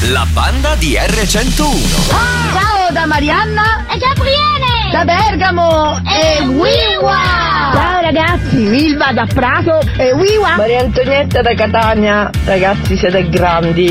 la banda di R101. Ciao da Marianna E Gabriele! da Bergamo e Wiwa. Ciao ragazzi, Wilva da Prato e Wiwa. Maria Antonietta da Catania, ragazzi siete grandi.